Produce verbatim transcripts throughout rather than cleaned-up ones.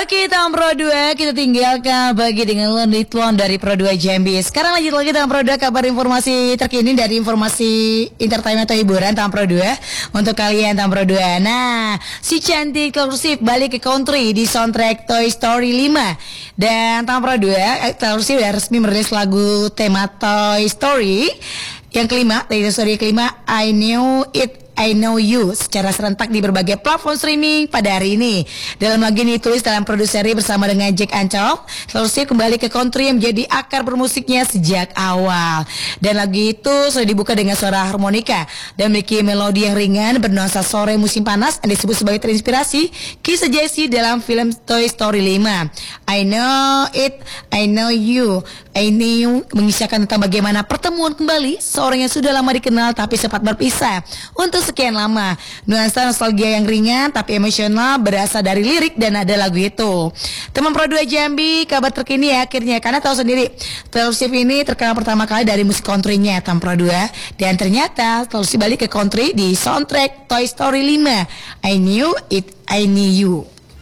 Oke, tahun Pro dua kita tinggalkan bagi dengan Ridwan dari Pro dua Jambi. Sekarang lanjut lagi tahun Pro dua, kabar informasi terkini dari informasi entertainment atau hiburan tahun Pro dua untuk kalian tahun Pro dua. Nah, si cantik Taylor Swift balik ke country di soundtrack Toy Story lima. Dan tahun Pro dua, Taylor Swift udah resmi merilis lagu tema Toy Story yang kelima, Toy Story kelima, I Knew It I Know You secara serentak di berbagai platform streaming pada hari ini. Dalam lagu ini ditulis dalam produseri bersama dengan Jack Antonoff, Taylor Swift kembali ke country yang menjadi akar bermusiknya sejak awal. Dan lagu itu sudah dibuka dengan suara harmonika dan memiliki melodi yang ringan bernuansa sore musim panas yang disebut sebagai terinspirasi kisah Jessie dalam film Toy Story lima. I Know It, I Know You, I Knew mengisahkan tentang bagaimana pertemuan kembali seorang yang sudah lama dikenal tapi sempat berpisah untuk sekian lama. Nuansa nostalgia yang ringan tapi emosional berasal dari lirik dan nada lagu itu. Teman Pro dua Jambi, kabar terkini ya akhirnya, karena tahu sendiri Taylor Swift ini terkenal pertama kali dari musik country-nya Teman Pro dua, dan ternyata Taylor Swift balik ke country di soundtrack Toy Story lima, I Knew It, I Knew You.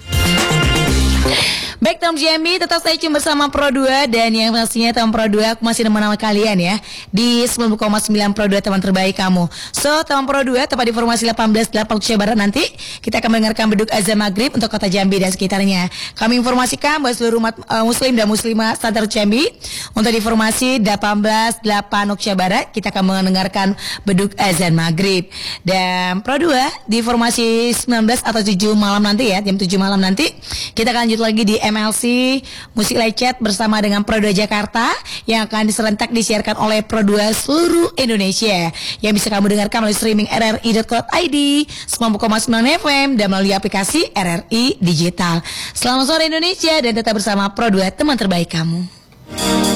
Baik Tom Jambi, tetap stay tune bersama Pro dua. Dan yang pastinya Tom Pro dua, aku masih menemani kalian ya di sembilan puluh koma sembilan Pro dua, teman terbaik kamu. So Tom Pro dua, tepat di formasi delapan belas delapan Indonesia Barat nanti kita akan mendengarkan beduk azan maghrib untuk kota Jambi dan sekitarnya. Kami informasikan buat seluruh umat uh, muslim dan muslimah standar Jambi, untuk di formasi delapan belas delapan Indonesia Barat kita akan mendengarkan beduk azan maghrib. Dan Pro dua di formasi sembilan belas atau tujuh malam nanti ya, jam tujuh malam nanti kita akan lanjut lagi di M L C Musik Lecet bersama dengan Pro dua Jakarta yang akan diserentak disiarkan oleh Pro dua seluruh Indonesia, yang bisa kamu dengarkan melalui streaming r r i dot co dot i d, sembilan puluh koma sembilan F M, dan melalui aplikasi R R I Digital. Selamat sore Indonesia dan tetap bersama Pro dua, teman terbaik kamu.